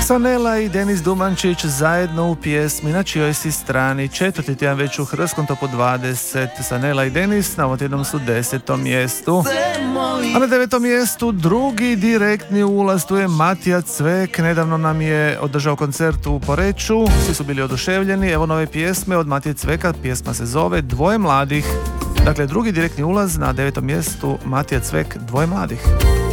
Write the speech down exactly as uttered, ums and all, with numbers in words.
Sanela i Denis Dumančić zajedno u pjesmi Na čijoj si strani. Četvrti tjedan već u hrvatskom topu dvadeset. Sanela i Denis na ovom tjednom su desetom mjestu. A na devetom mjestu drugi direktni ulaz, tu je Matija Cvek. Nedavno nam je održao koncert u Poreču, svi su bili oduševljeni. Evo nove pjesme od Matije Cveka, pjesma se zove Dvoje mladih. Dakle, drugi direktni ulaz na devetom mjestu, Matija Cvek, Dvoje mladih.